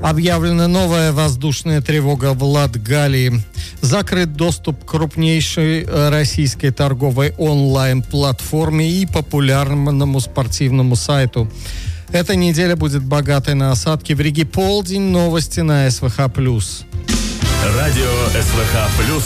Объявлена новая воздушная тревога в Латгалии. Закрыт доступ к крупнейшей российской торговой онлайн-платформе и популярному спортивному сайту. Эта неделя будет богатой на осадки. В Риге полдень. Новости на СВХ+. Радио СВХ+.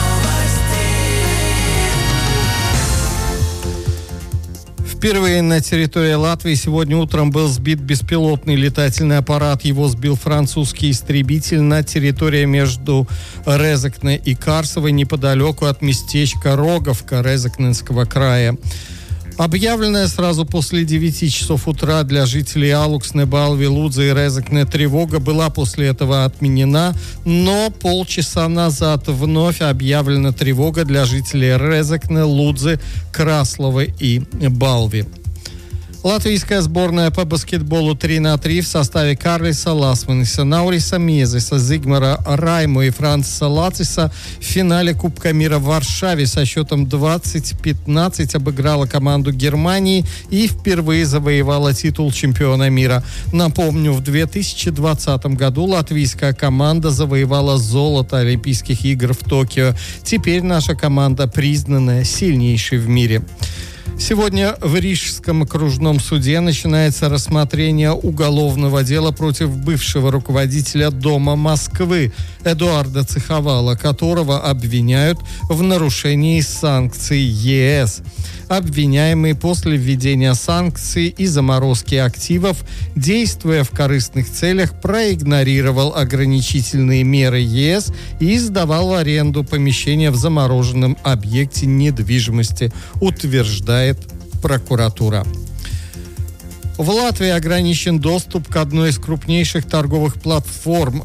Впервые на территории Латвии сегодня утром был сбит беспилотный летательный аппарат. Его сбил французский истребитель на территории между Резекне и Карсовой, неподалеку от местечка Роговка Резекненского края. Объявленная сразу после 9 часов утра для жителей Алуксне, Балви, Лудзы и Резекне тревога была после этого отменена, но полчаса назад вновь объявлена тревога для жителей Резекне, Лудзы, Красловы и Балви. Латвийская сборная по баскетболу 3х3 в составе Карлиса Ласманиса, Науриса Мезиса, Зигмара Райму и Франциса Лациса в финале Кубка мира в Варшаве со счетом 20-15 обыграла команду Германии и впервые завоевала титул чемпиона мира. Напомню, в 2020 году латвийская команда завоевала золото Олимпийских игр в Токио. Теперь наша команда признана сильнейшей в мире. Сегодня в Рижском окружном суде начинается рассмотрение уголовного дела против бывшего руководителя Дома Москвы Эдуарда Цеховала, которого обвиняют в нарушении санкций ЕС. Обвиняемый после введения санкций и заморозки активов, действуя в корыстных целях, проигнорировал ограничительные меры ЕС и сдавал в аренду помещение в замороженном объекте недвижимости, утверждает прокуратура. В Латвии ограничен доступ к одной из крупнейших торговых платформ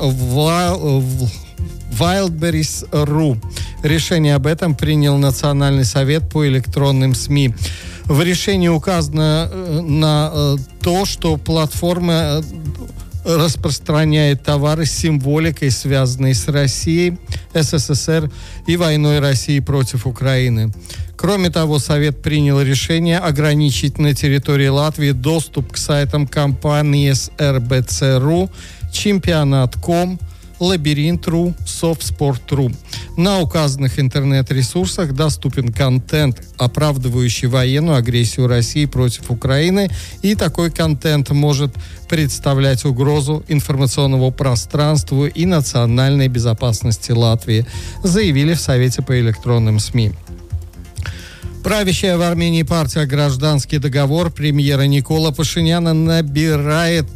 Wildberries.ru. Решение об этом принял Национальный совет по электронным СМИ. В решении указано на то, что платформа распространяет товары с символикой, связанной с Россией, СССР и войной России против Украины. Кроме того, Совет принял решение ограничить на территории Латвии доступ к сайтам компании РБЦ.ру, Чемпионат.ком, Лабиринт.ру, Софтспорт.ру. На указанных интернет-ресурсах доступен контент, оправдывающий военную агрессию России против Украины, и такой контент может представлять угрозу информационному пространству и национальной безопасности Латвии, заявили в Совете по электронным СМИ. Правящая в Армении партия «Гражданский договор» премьера Никола Пашиняна набирает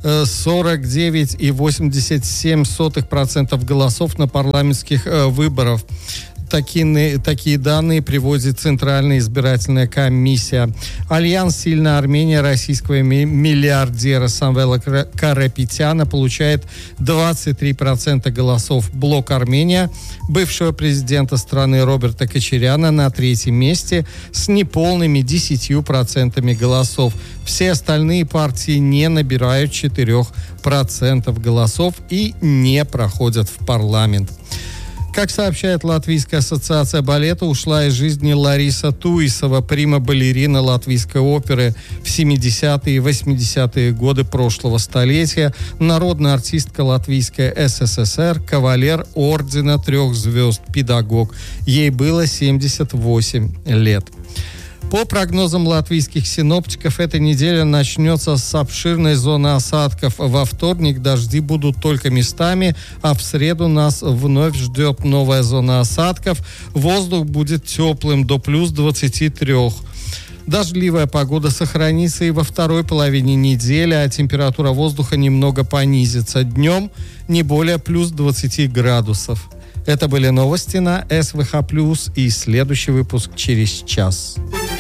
49,87% голосов на парламентских выборах. Такие данные приводит Центральная избирательная комиссия. Альянс «Сильная Армения» российского миллиардера Самвела Карапетяна получает 23% голосов. Блок «Армения» бывшего президента страны Роберта Кочаряна на третьем месте с неполными 10% голосов. Все остальные партии не набирают 4% голосов и не проходят в парламент. Как сообщает Латвийская ассоциация балета, ушла из жизни Лариса Туисова, прима-балерина Латвийской оперы в 70-е и 80-е годы прошлого столетия, народная артистка Латвийской СССР, кавалер ордена 3 звезд, педагог. Ей было 78 лет. По прогнозам латвийских синоптиков, эта неделя начнется с обширной зоны осадков. Во вторник дожди будут только местами, а в среду нас вновь ждет новая зона осадков. Воздух будет теплым до плюс 23. Дождливая погода сохранится и во второй половине недели, а температура воздуха немного понизится. Днем не более плюс 20 градусов. Это были новости на СВХ+, и следующий выпуск через час.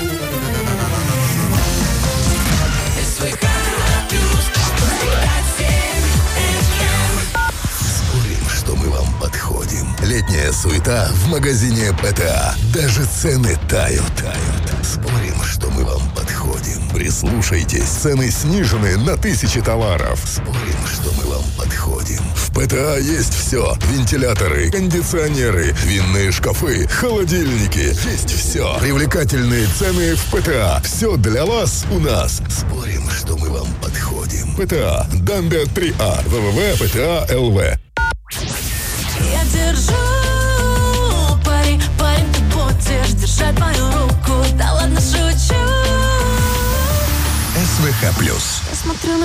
Спорим, что мы вам подходим. Летняя суета в магазине ПТА. Даже цены тают. Спорим, что мы вам подходим. Прислушайтесь, цены снижены на тысячи товаров. Спорим, что мы вам подходим. В ПТА есть все. Вентиляторы, кондиционеры, винные шкафы, холодильники. Есть все. Привлекательные цены в ПТА. Все для вас у нас. Спорим, что мы вам подходим. ПТА. Дамбе 3А. www.pta.lv. Я держу пари, парень, ты будешь держать мою руку. Да ладно, шучу. СВХ+. Я смотрю на